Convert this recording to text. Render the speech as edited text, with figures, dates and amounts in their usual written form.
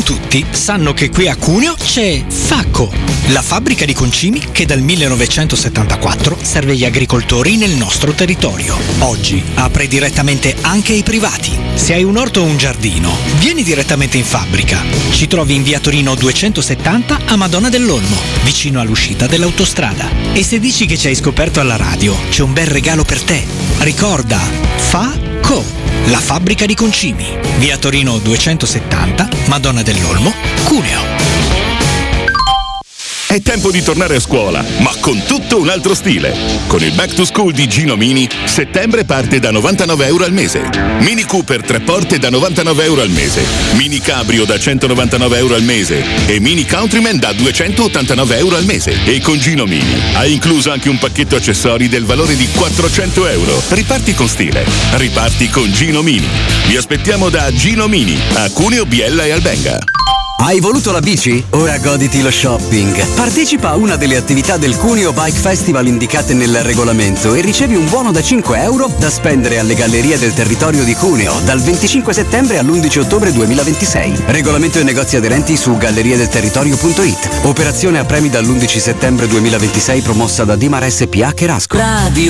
tutti sanno che qui a Cuneo c'è Facco, la fabbrica di concimi che dal 1974 serve gli agricoltori nel nostro territorio. Oggi apre direttamente anche ai privati. Se hai un orto o un giardino, vieni direttamente in fabbrica. Ci trovi in via Torino 270 a Madonna dell'Olmo, vicino all'uscita dell'autostrada. E se dici che ci hai scoperto alla radio, c'è un bel regalo per te. Ricorda, Facco, la fabbrica di concimi, via Torino 270, Madonna dell'Olmo, Cuneo. È tempo di tornare a scuola, ma con tutto un altro stile. Con il Back to School di Gino Mini, settembre parte da €99 al mese. Mini Cooper 3 porte da €99 al mese. Mini Cabrio da €199 al mese. E Mini Countryman da €289 al mese. E con Gino Mini hai incluso anche un pacchetto accessori del valore di €400. Riparti con stile. Riparti con Gino Mini. Vi aspettiamo da Gino Mini, a Cuneo, Biella e Albenga. Hai voluto la bici? Ora goditi lo shopping. Partecipa a una delle attività del Cuneo Bike Festival indicate nel regolamento e ricevi un buono da €5 da spendere alle gallerie del territorio di Cuneo dal 25 settembre all'11 ottobre 2026. Regolamento e negozi aderenti su galleriedelterritorio.it. Operazione a premi dall'11 settembre 2026 promossa da Dimar SPA Cherasco. Radio